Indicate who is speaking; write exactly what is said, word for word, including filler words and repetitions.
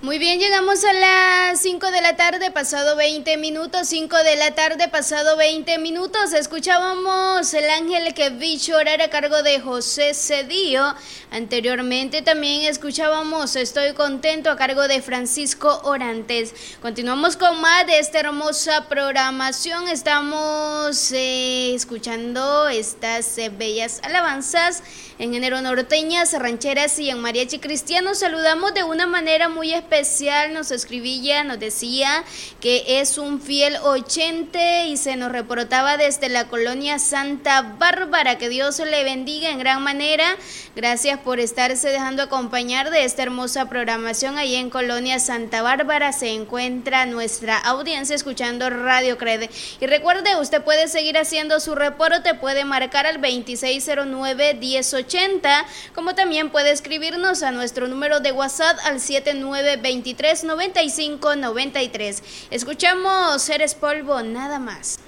Speaker 1: Muy bien, llegamos a las cinco de la tarde, pasado veinte minutos, cinco de la tarde, pasado veinte minutos. Escuchábamos El Ángel que vi llorar a cargo de José Cedillo. Anteriormente también escuchábamos Estoy contento a cargo de Francisco Orantes. Continuamos con más de esta hermosa programación. Estamos eh, escuchando estas eh, bellas alabanzas en género norteñas, rancheras y en mariachi cristiano. Saludamos de una manera muy especial, nos escribía, nos decía que es un fiel oyente y se nos reportaba desde la colonia Santa Bárbara. Que Dios le bendiga en gran manera. Gracias por estarse dejando acompañar de esta hermosa programación. Ahí en colonia Santa Bárbara se encuentra nuestra audiencia escuchando Radio Cred. Y recuerde, usted puede seguir haciendo su reporte, puede marcar al veintiséis cero nueve, diez ochenta, como también puede escribirnos a nuestro número de WhatsApp al siete nueve dos tres, nueve cinco nueve tres. Escuchamos Eres Polvo, nada más.